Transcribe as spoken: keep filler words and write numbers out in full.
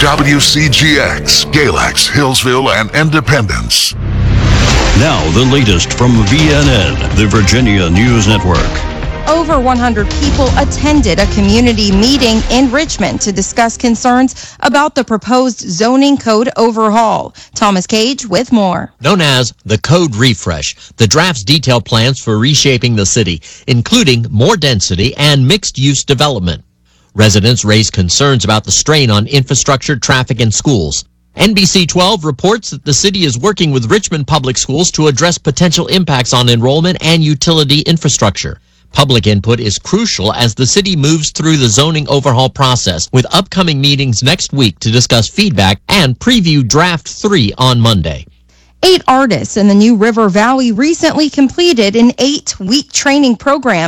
W C G X, Galax, Hillsville, and Independence. Now the latest from V N N, the Virginia News Network. Over one hundred people attended a community meeting in Richmond to discuss concerns about the proposed zoning code overhaul. Thomas Cage with more. Known as the Code Refresh, the drafts detail plans for reshaping the city, including more density and mixed-use development. Residents raised concerns about the strain on infrastructure, traffic, and schools. N B C twelve reports that the city is working with Richmond Public Schools to address potential impacts on enrollment and utility infrastructure. Public input is crucial as the city moves through the zoning overhaul process, with upcoming meetings next week to discuss feedback and preview Draft three on Monday. Eight artists in the New River Valley recently completed an eight-week training program